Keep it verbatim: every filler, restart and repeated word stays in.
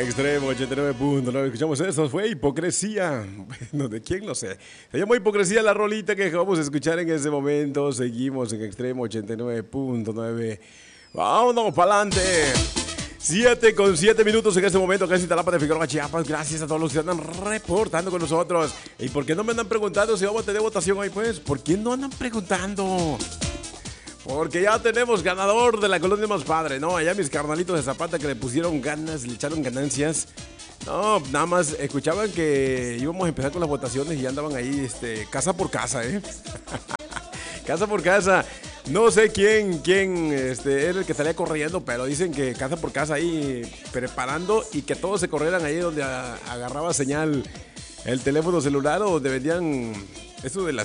Extremo ochenta y nueve punto nueve. Escuchamos eso, fue Hipocresía. Bueno, ¿de quién? No sé. Se llama Hipocresía la rolita que vamos a escuchar en ese momento. Seguimos en Extremo ochenta y nueve punto nueve. Vámonos para adelante. siete con siete minutos en este momento, acá en Cintalapa de Figueroa, Chiapas. Gracias a todos los que andan reportando con nosotros. ¿Y por qué no me andan preguntando si vamos a tener votación hoy? Pues, ¿por qué no andan preguntando? Porque ya tenemos ganador de la colonia más padre, ¿no? Allá mis carnalitos de Zapata que le pusieron ganas, le echaron ganancias. No, nada más escuchaban que íbamos a empezar con las votaciones y ya andaban ahí, este, casa por casa, ¿eh? Casa por casa. No sé quién, quién este, era el que salía corriendo, pero dicen que casa por casa ahí preparando y que todos se corrieran ahí donde a, agarraba señal el teléfono celular o donde vendían eso de las